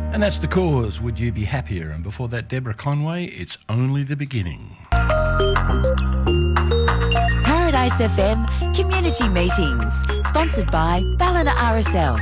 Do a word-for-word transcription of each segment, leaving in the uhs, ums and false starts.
And that's The Cause, Would You Be Happier? And before that, Deborah Conway, It's Only the Beginning. Paradise F M Community Meetings, sponsored by Ballina R S L.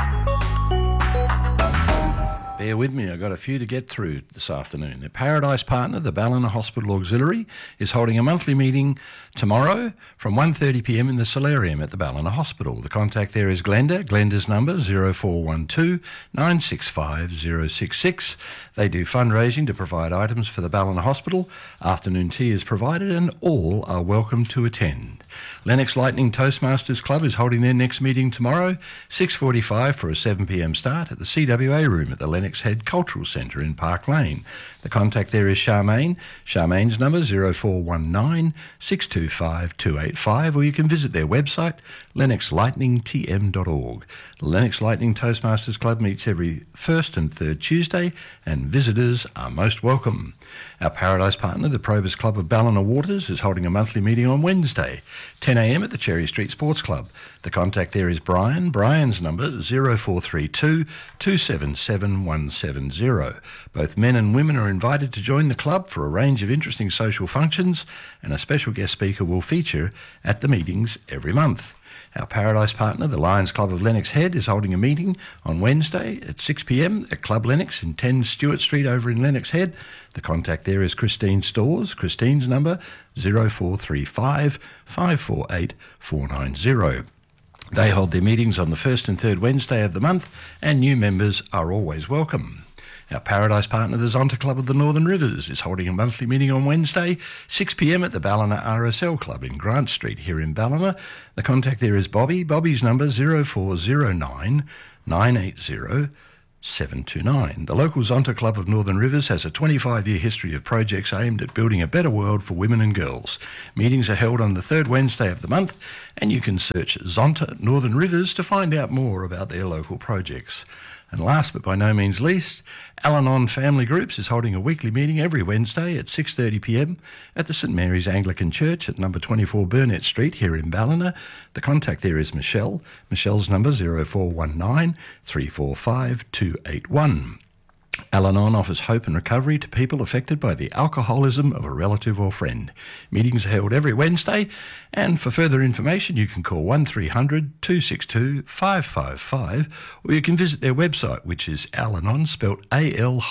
Bear with me, I've got a few to get through this afternoon. The Paradise partner, the Ballina Hospital Auxiliary, is holding a monthly meeting tomorrow from one thirty p m in the solarium at the Ballina Hospital. The contact there is Glenda. Glenda's number zero four one two nine six five zero six six. They do fundraising to provide items for the Ballina Hospital. Afternoon tea is provided and all are welcome to attend. Lennox Lightning Toastmasters Club is holding their next meeting tomorrow, six forty-five for a seven p m start at the C W A room at the Lennox Head Cultural Centre in Park Lane. The contact there is Charmaine. Charmaine's number zero four one nine six two five two eight five, or you can visit their website lennox lightning t m dot org. The Lennox Lightning Toastmasters Club meets every first and third Tuesday and visitors are most welcome. Our Paradise partner, the Probus Club of Ballina Waters, is holding a monthly meeting on Wednesday, ten a m at the Cherry Street Sports Club. The contact there is Brian. Brian's number zero four three two two seven seven one seven zero. Both men and women are invited to join the club for a range of interesting social functions, and a special guest speaker will feature at the meetings every month. Our Paradise partner, the Lions Club of Lennox Head, is holding a meeting on Wednesday at six p m at Club Lennox in ten Stewart Street over in Lennox Head. The contact there is Christine Stores. Christine's number zero four three five five four eight four nine zero. They hold their meetings on the first and third Wednesday of the month, and new members are always welcome. Our Paradise partner, the Zonta Club of the Northern Rivers, is holding a monthly meeting on Wednesday, six p m at the Ballina R S L Club in Grant Street here in Ballina. The contact there is Bobby. Bobby's number zero four zero nine nine eight zero seven two nine. The local Zonta Club of Northern Rivers has a twenty-five year history of projects aimed at building a better world for women and girls. Meetings are held on the third Wednesday of the month, and you can search Zonta Northern Rivers to find out more about their local projects. And last but by no means least, Al-Anon Family Groups is holding a weekly meeting every Wednesday at six thirty p m at the St Mary's Anglican Church at number twenty-four Burnett Street here in Ballina. The contact there is Michelle. Michelle's number zero four one nine three four five two eight one. Al-Anon offers hope and recovery to people affected by the alcoholism of a relative or friend. Meetings are held every Wednesday, and for further information you can call one three hundred two six two five five five, or you can visit their website, which is Al-Anon, spelt A L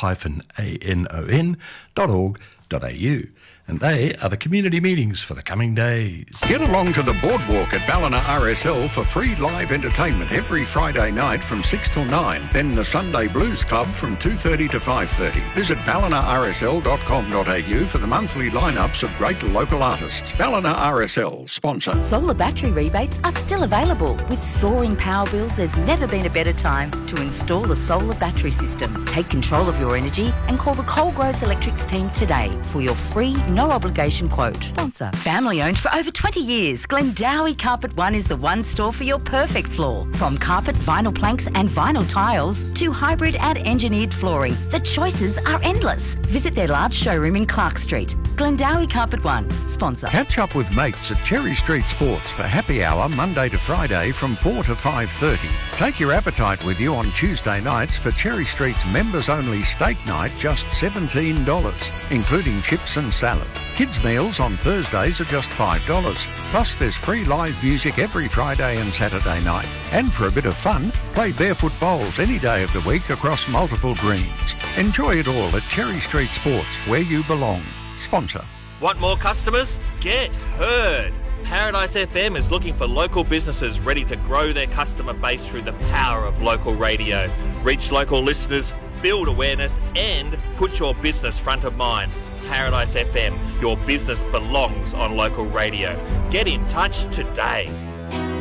A N O N dot org dot a u. And they are the community meetings for the coming days. Get along to the boardwalk at Ballina R S L for free live entertainment every Friday night from six till nine. Then the Sunday Blues Club from two thirty to five thirty. Visit ballina r s l dot com dot a u for the monthly lineups of great local artists. Ballina R S L, sponsor. Solar battery rebates are still available. With soaring power bills, there's never been a better time to install a solar battery system. Take control of your energy and call the Coalgroves Electrics team today for your free, no obligation quote. Sponsor. Family owned for over twenty years, Glendowie Carpet One is the one store for your perfect floor. From carpet, vinyl planks and vinyl tiles to hybrid and engineered flooring, the choices are endless. Visit their large showroom in Clark Street. Glendowie Carpet One. Sponsor. Catch up with mates at Cherry Street Sports for happy hour Monday to Friday from four to five thirty. Take your appetite with you on Tuesday nights for Cherry Street's members-only steak night, just seventeen dollars, including chips and salad. Kids' meals on Thursdays are just five dollars. Plus there's free live music every Friday and Saturday night. And for a bit of fun, play barefoot bowls any day of the week across multiple greens. Enjoy it all at Cherry Street Sports, where you belong. Sponsor. Want more customers? Get heard! Paradise F M is looking for local businesses ready to grow their customer base through the power of local radio. Reach local listeners, build awareness, and put your business front of mind. Paradise F M, your business belongs on local radio. Get in touch today.